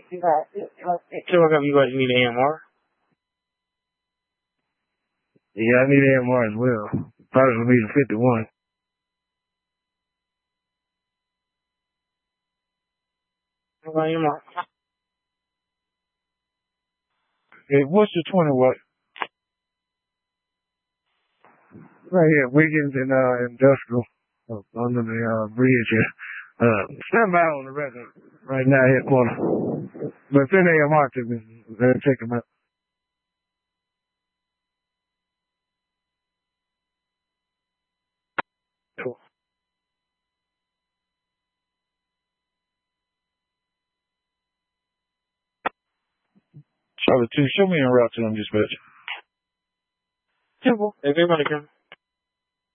So how come you guys need AMR? Yeah, I need AMR as well. Probably gonna be the 51. What about AMR? Hey, what's the 20 watt? Right here, Wiggins and Industrial under the bridge here. Stand by on the record right now here, corner. But send AMR to me. Let me check them out. Cool. Charlie 2, show me en route to them, dispatch. Simple. Everybody can.